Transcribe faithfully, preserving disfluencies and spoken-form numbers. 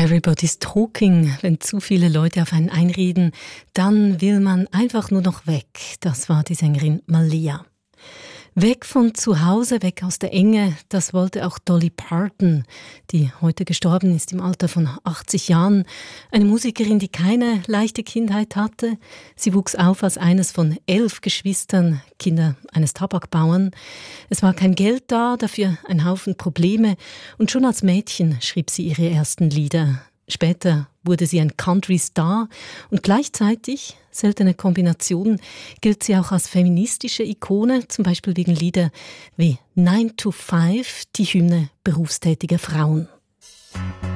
Everybody's talking. Wenn zu viele Leute auf einen einreden, dann will man einfach nur noch weg. Das war die Sängerin Malia. Weg von zu Hause, weg aus der Enge, das wollte auch Dolly Parton, die heute gestorben ist im Alter von achtzig Jahren. Eine Musikerin, die keine leichte Kindheit hatte. Sie wuchs auf als eines von elf Geschwistern, Kinder eines Tabakbauern. Es war kein Geld da, dafür ein Haufen Probleme. Und schon als Mädchen schrieb sie ihre ersten Lieder. Später wurde sie ein Country-Star und gleichzeitig, seltene Kombination, gilt sie auch als feministische Ikone, zum Beispiel wegen Lieder wie Nine to Five, die Hymne berufstätiger Frauen.